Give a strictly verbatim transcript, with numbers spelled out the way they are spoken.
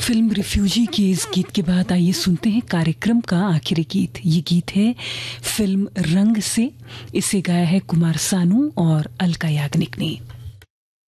Film refugee के इस गीत के बाद आइए सुनते हैं कार्यक्रम का आखिरी गीत। ये गीत है फिल्म रंग से। इसे गाया है कुमार सानू और अलका याग्निक ने।